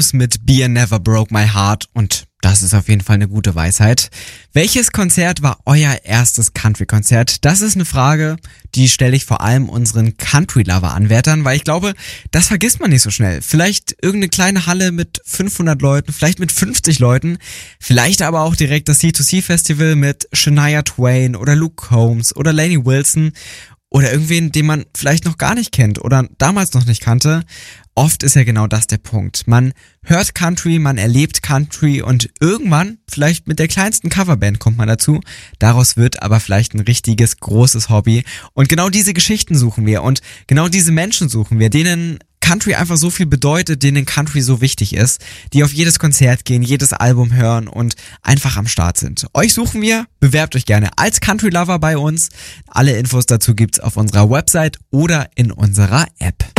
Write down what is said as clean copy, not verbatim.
Blues mit Beer Never Broke My Heart und das ist auf jeden Fall eine gute Weisheit. Welches Konzert war euer erstes Country-Konzert? Das ist eine Frage, die stelle ich vor allem unseren Country-Lover-Anwärtern, weil ich glaube, das vergisst man nicht so schnell. Vielleicht irgendeine kleine Halle mit 500 Leuten, vielleicht mit 50 Leuten, vielleicht aber auch direkt das C2C-Festival mit Shania Twain oder Luke Combs oder Lainey Wilson oder irgendwen, den man vielleicht noch gar nicht kennt oder damals noch nicht kannte. Oft ist ja genau das der Punkt. Man hört Country, man erlebt Country und irgendwann, vielleicht mit der kleinsten Coverband kommt man dazu, daraus wird aber vielleicht ein richtiges, großes Hobby. Und genau diese Geschichten suchen wir und genau diese Menschen suchen wir, denen Country einfach so viel bedeutet, denen Country so wichtig ist, die auf jedes Konzert gehen, jedes Album hören und einfach am Start sind. Euch suchen wir, bewerbt euch gerne als Country Lover bei uns. Alle Infos dazu gibt's auf unserer Website oder in unserer App.